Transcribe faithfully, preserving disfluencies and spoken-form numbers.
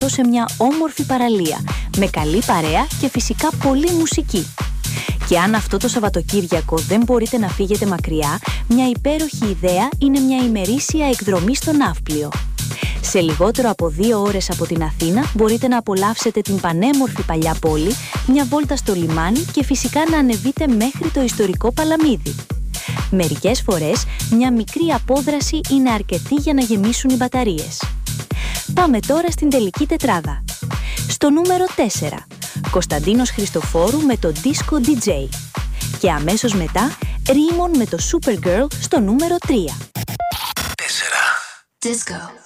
σε μια όμορφη παραλία, με καλή παρέα και φυσικά πολλή μουσική. Και αν αυτό το Σαββατοκύριακο δεν μπορείτε να φύγετε μακριά, μια υπέροχη ιδέα είναι μια ημερήσια εκδρομή στο Ναύπλιο. Σε λιγότερο από δύο ώρες από την Αθήνα μπορείτε να απολαύσετε την πανέμορφη παλιά πόλη, μια βόλτα στο λιμάνι και φυσικά να ανεβείτε μέχρι το ιστορικό Παλαμίδι. Μερικές φορές μια μικρή απόδραση είναι αρκετή για να γεμίσουν οι μπαταρίες. Πάμε τώρα στην τελική τετράδα. Στο νούμερο τέσσερα, Κωνσταντίνος Χριστοφόρου με το Disco ντι τζέι. Και αμέσως μετά, Ρίμον με το Supergirl στο νούμερο τρία. τέσσερα. Disco.